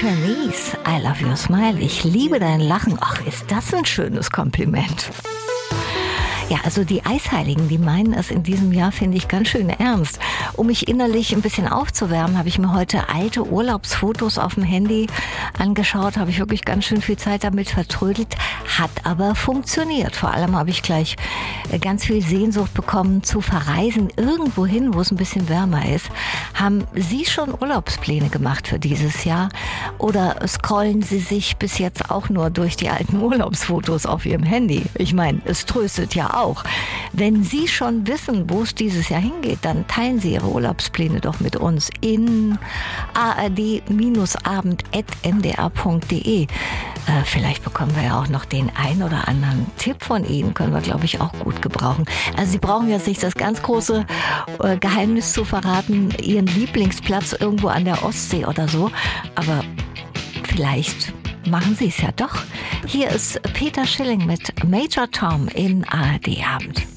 Shanice, I love your smile. Ich liebe dein Lachen. Ach, ist das ein schönes Kompliment. Ja, also die Eisheiligen, die meinen es in diesem Jahr, finde ich, ganz schön ernst. Um mich innerlich ein bisschen aufzuwärmen, habe ich mir heute alte Urlaubsfotos auf dem Handy angeschaut, habe ich wirklich ganz schön viel Zeit damit vertrödelt, hat aber funktioniert. Vor allem habe ich gleich ganz viel Sehnsucht bekommen zu verreisen, irgendwo hin, wo es ein bisschen wärmer ist. Haben Sie schon Urlaubspläne gemacht für dieses Jahr oder scrollen Sie sich bis jetzt auch nur durch die alten Urlaubsfotos auf Ihrem Handy? Ich meine, es tröstet ja auch. Wenn Sie schon wissen, wo es dieses Jahr hingeht, dann teilen Sie Ihre Urlaubspläne doch mit uns in ard-abend@ndr.de. Vielleicht bekommen wir ja auch noch den ein oder anderen Tipp von Ihnen, können wir, glaube ich, auch gut gebrauchen. Also Sie brauchen jetzt nicht das ganz große Geheimnis zu verraten, Ihren Lieblingsplatz irgendwo an der Ostsee oder so, aber vielleicht machen Sie es ja doch. Hier ist Peter Schilling mit Major Tom in ARD Abend.